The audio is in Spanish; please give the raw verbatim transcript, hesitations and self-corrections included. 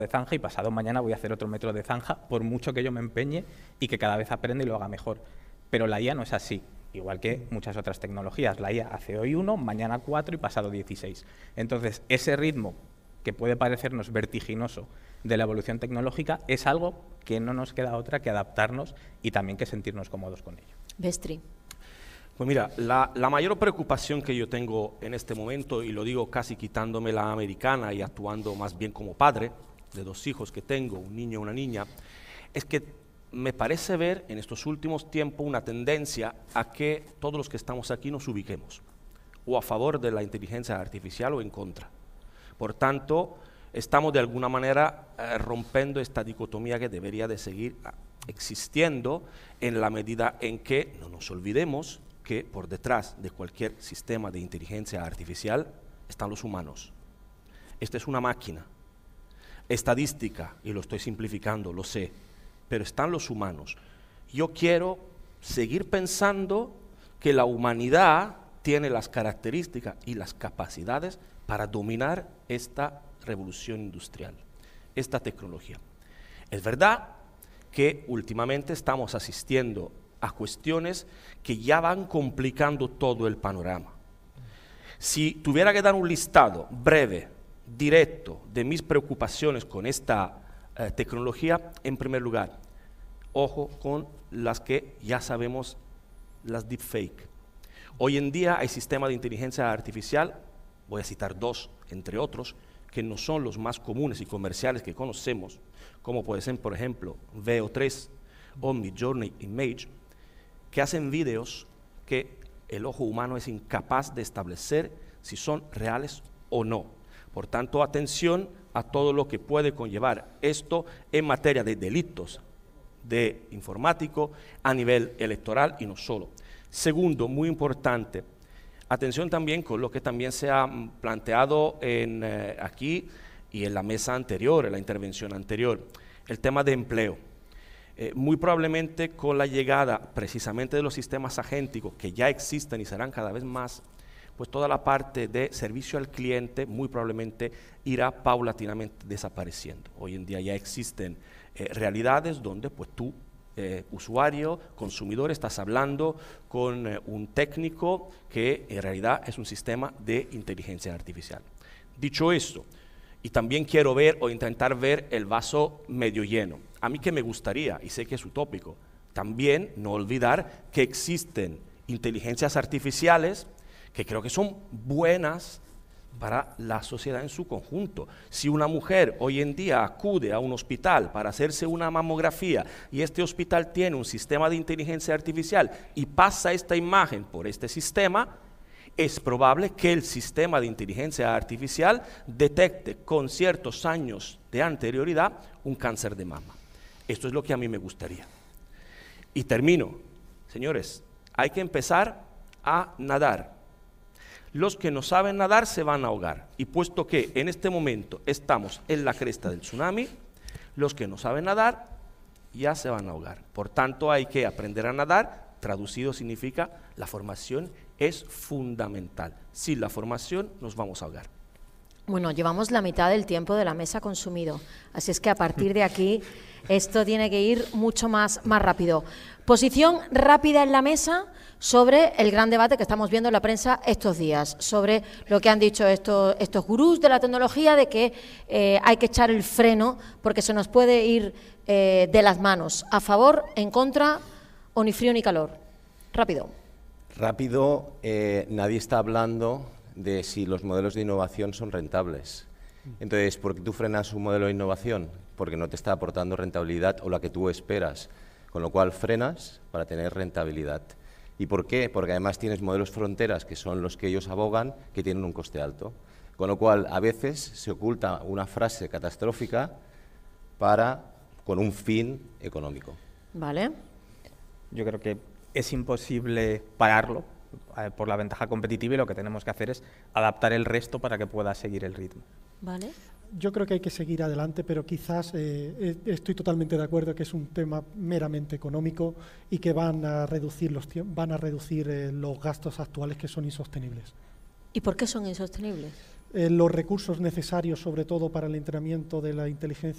de zanja y pasado mañana voy a hacer otro metro de zanja, por mucho que yo me empeñe y que cada vez aprenda y lo haga mejor. Pero la I A no es así, igual que muchas otras tecnologías. La I A hace hoy uno, mañana cuatro y pasado dieciséis. Entonces, ese ritmo que puede parecernos vertiginoso de la evolución tecnológica es algo que no nos queda otra que adaptarnos y también que sentirnos cómodos con ello. Bestri. Pues mira, la, la mayor preocupación que yo tengo en este momento, y lo digo casi quitándome la americana y actuando más bien como padre de dos hijos que tengo, un niño y una niña, es que me parece ver en estos últimos tiempos una tendencia a que todos los que estamos aquí nos ubiquemos, o a favor de la inteligencia artificial o en contra. Por tanto, estamos de alguna manera eh, rompiendo esta dicotomía que debería de seguir existiendo en la medida en que no nos olvidemos que por detrás de cualquier sistema de inteligencia artificial están los humanos. Esta es una máquina estadística, y lo estoy simplificando, lo sé, pero están los humanos. Yo quiero seguir pensando que la humanidad tiene las características y las capacidades para dominar esta revolución industrial, esta tecnología. Es verdad que últimamente estamos asistiendo a cuestiones que ya van complicando todo el panorama. Si tuviera que dar un listado breve, directo, de mis preocupaciones con esta eh, tecnología, en primer lugar, ojo con las que ya sabemos, las deepfake. Hoy en día hay sistemas de inteligencia artificial, voy a citar dos, entre otros, que no son los más comunes y comerciales que conocemos, como puede ser, por ejemplo, V O tres o Midjourney Image, que hacen vídeos que el ojo humano es incapaz de establecer si son reales o no. Por tanto, atención a todo lo que puede conllevar esto en materia de delitos de informático a nivel electoral y no solo. Segundo, muy importante, atención también con lo que también se ha planteado en, eh, aquí y en la mesa anterior, en la intervención anterior, el tema de empleo. Eh, muy probablemente con la llegada precisamente de los sistemas agénticos que ya existen y serán cada vez más, pues toda la parte de servicio al cliente muy probablemente irá paulatinamente desapareciendo. Hoy en día ya existen eh, realidades donde pues tú, eh, usuario, consumidor, estás hablando con eh, un técnico que en realidad es un sistema de inteligencia artificial. Dicho esto, y también quiero ver o intentar ver el vaso medio lleno. A mí que me gustaría, y sé que es utópico, también no olvidar que existen inteligencias artificiales que creo que son buenas para la sociedad en su conjunto. Si una mujer hoy en día acude a un hospital para hacerse una mamografía y este hospital tiene un sistema de inteligencia artificial y pasa esta imagen por este sistema, es probable que el sistema de inteligencia artificial detecte con ciertos años de anterioridad un cáncer de mama. Esto es lo que a mí me gustaría. Y termino. Señores, hay que empezar a nadar. Los que no saben nadar se van a ahogar. Y puesto que en este momento estamos en la cresta del tsunami, los que no saben nadar ya se van a ahogar. Por tanto, hay que aprender a nadar. Traducido significa la formación es fundamental. Sin la formación nos vamos a ahogar. Bueno, llevamos la mitad del tiempo de la mesa consumido, así es que a partir de aquí esto tiene que ir mucho más, más rápido. Posición rápida en la mesa sobre el gran debate que estamos viendo en la prensa estos días, sobre lo que han dicho estos, estos gurús de la tecnología, de que eh, hay que echar el freno porque se nos puede ir eh, de las manos. ¿A favor, en contra o ni frío ni calor? Rápido. Rápido, eh, nadie está hablando de si los modelos de innovación son rentables. Entonces, ¿por qué tú frenas un modelo de innovación? Porque no te está aportando rentabilidad o la que tú esperas, con lo cual frenas para tener rentabilidad. ¿Y por qué? Porque además tienes modelos fronteras, que son los que ellos abogan, que tienen un coste alto. Con lo cual, a veces se oculta una frase catastrófica para, con un fin económico. Vale. Yo creo que es imposible pararlo eh, por la ventaja competitiva y lo que tenemos que hacer es adaptar el resto para que pueda seguir el ritmo. Vale. Yo creo que hay que seguir adelante, pero quizás eh, estoy totalmente de acuerdo que es un tema meramente económico y que van a reducir los van a reducir eh, los gastos actuales que son insostenibles. ¿Y por qué son insostenibles? Eh, los recursos necesarios, sobre todo para el entrenamiento de la inteligencia